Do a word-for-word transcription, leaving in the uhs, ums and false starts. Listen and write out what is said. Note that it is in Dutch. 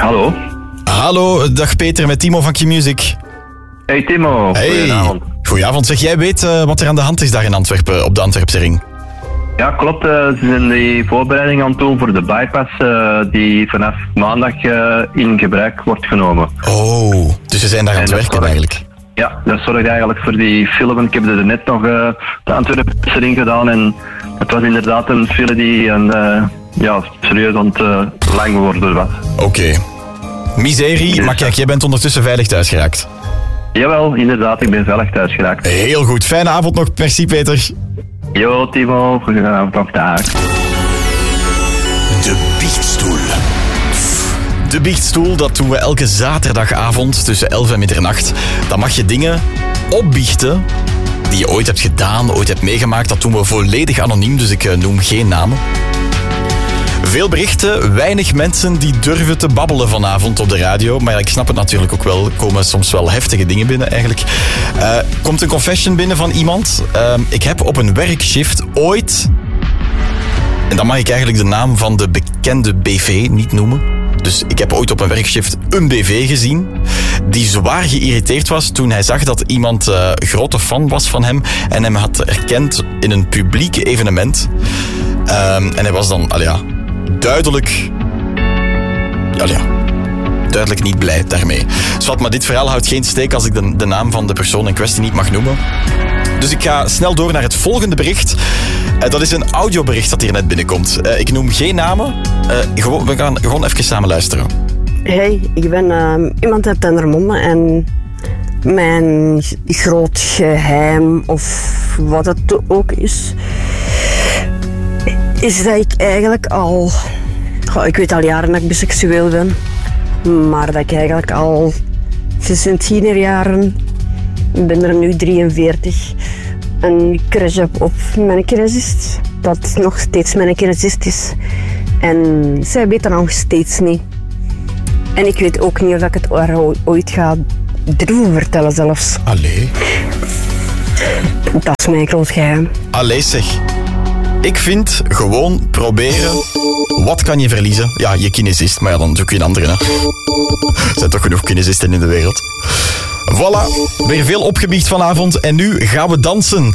Hallo. Hallo, dag Peter met Timo van Q-Music. Hey Timo, hey. Goedenavond. Goedenavond. Zeg, jij weet uh, wat er aan de hand is daar in Antwerpen, op de Antwerpse ring? Ja, klopt. Uh, ze zijn die voorbereiding aan het doen voor de bypass uh, die vanaf maandag uh, in gebruik wordt genomen. Oh, dus ze zijn daar aan het werken zorgt, eigenlijk. Ja, dat zorgt eigenlijk voor die film. Ik heb er net nog uh, de Antwerpse ring gedaan en het was inderdaad een file die een, uh, ja, serieus aan het uh, lang worden was. Oké. Okay. Miserie, dus, maar kijk, jij bent ondertussen veilig thuis geraakt. Jawel, inderdaad, ik ben veilig thuis geraakt. Heel goed. Fijne avond nog. Merci, Peter. Yo, Timo. Goedenavond nog daar. De biechtstoel. De biechtstoel, dat doen we elke zaterdagavond tussen elf en middernacht. Dan mag je dingen opbiechten die je ooit hebt gedaan, ooit hebt meegemaakt. Dat doen we volledig anoniem, dus ik uh, noem geen namen. Veel berichten, weinig mensen die durven te babbelen vanavond op de radio. Maar ja, ik snap het natuurlijk ook wel. Er komen soms wel heftige dingen binnen eigenlijk. Uh, komt een confession binnen van iemand. Uh, ik heb op een werkshift ooit... En dan mag ik eigenlijk de naam van de bekende B V niet noemen. Dus ik heb ooit op een werkshift een B V gezien die zwaar geïrriteerd was toen hij zag dat iemand uh, grote fan was van hem en hem had erkend in een publiek evenement. Uh, en hij was dan, al ja... Duidelijk, ja, ja, duidelijk niet blij daarmee. Zwat, maar dit verhaal houdt geen steek als ik de, de naam van de persoon in kwestie niet mag noemen. Dus ik ga snel door naar het volgende bericht. Uh, dat is een audiobericht dat hier net binnenkomt. Uh, ik noem geen namen. Uh, gewoon, we gaan gewoon even samen luisteren. Hey, ik ben uh, iemand uit Dendermonde en mijn groot geheim, of wat het ook is... is dat ik eigenlijk al... Goh, ik weet al jaren dat ik biseksueel ben. Maar dat ik eigenlijk al sinds mijn tienerjaren... Ik ben er nu drieënveertig. Een crush heb op mijn kinesist. Dat nog steeds mijn kinesist is. En zij weet dat nog steeds niet. En ik weet ook niet of ik het ooit ga durven vertellen zelfs. Allee. Dat is mijn groot geheim. Allee zeg. Ik vind gewoon proberen. Wat kan je verliezen? Ja, je kinesist, maar ja, dan zoek je een andere. Hè. Er zijn toch genoeg kinesisten in de wereld. Voilà, weer veel opgebiecht vanavond. En nu gaan we dansen.